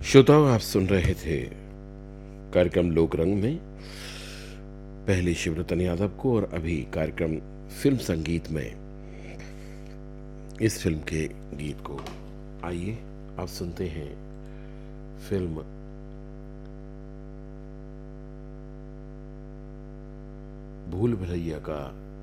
श्रोताओं, आप सुन रहे थे कार्यक्रम लोक रंग में पहले शिवरतन यादव को, और अभी कार्यक्रम फिल्म संगीत में इस फिल्म के गीत को। आइए आप सुनते हैं फिल्म भूल भुलैया का